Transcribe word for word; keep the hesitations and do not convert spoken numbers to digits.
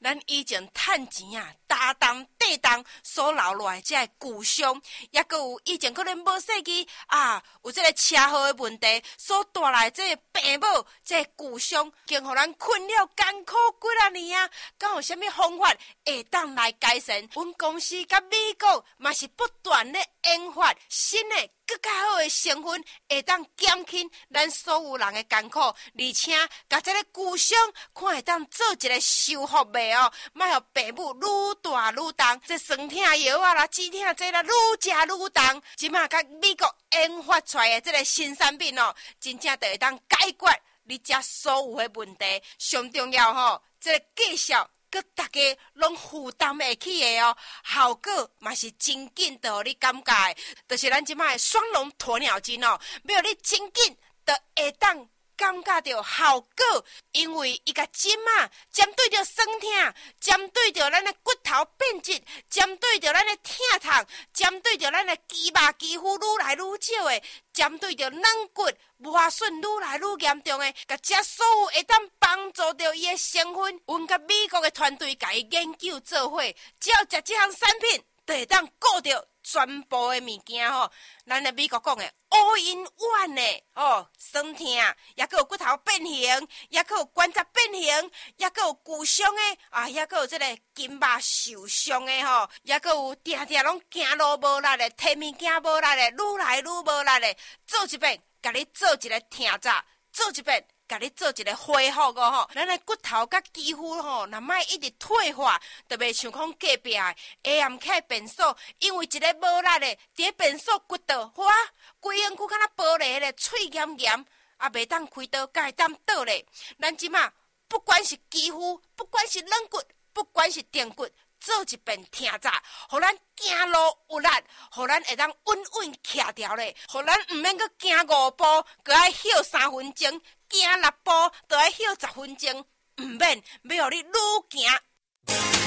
咱以前趁钱啊，打动地动所留落来这个旧伤，也阁有以前可能无细记啊，有这个车祸的问题所带来这个病母这个旧伤，经互咱困扰艰苦几啊年啊，敢有啥物方法会当来改善？阮公司甲美国嘛是不断咧研发新的更较好的成分，会当减轻咱所有人的艰苦，而且甲这个旧伤看会当做一个修复的哦，莫互病母愈大愈重，这酸痛药啊啦、止痛剂啦，愈食愈重。即马甲美国研发出来的这个新产品哦，真正就会当解决你遮所有的问题。上重要吼，这个介绍。佮大家拢负担会起的哦，效果嘛是真紧，就互你感觉的，就是咱即摆的双龙鸵鸟精哦，要你真紧，就会当感觉到效果，因为伊甲针啊，针对着酸痛，针对着咱的骨头变质，针对着咱的疼痛，针对着咱的肌肉肌肤愈来愈少的，针对着软骨磨损愈来愈严重的，甲遮所有会当帮助着伊的成分，阮甲美国的团队甲伊研究做伙，只要食这项产品，就会当顾着全部的物件吼。咱的美国讲的 all in one 的哦，酸痛，也阁有骨头变形，也阁有关节变形，也阁有旧伤的啊，也阁有这个筋肉受伤的吼，也阁有定定拢行路无力的，摕物件无力的，愈来愈无力的，做一遍，甲你做一个听查，做一遍。甲你做一个恢复个吼，咱的骨头甲肌肤吼，若莫一直退化，就袂像讲隔壁的 A M K 变数，因为一个无力的，伫变数骨头哇，规身躯敢若玻璃咧，脆严严，啊袂当开刀，甲会当倒咧。咱即马不管是肌肤，不管是软骨，不管是电骨。做一遍听查，互咱行路有力，互咱会当稳稳徛条咧，互咱毋免阁行五步，阁爱歇三分钟，行六步，都爱歇十分钟，毋免要互你愈行。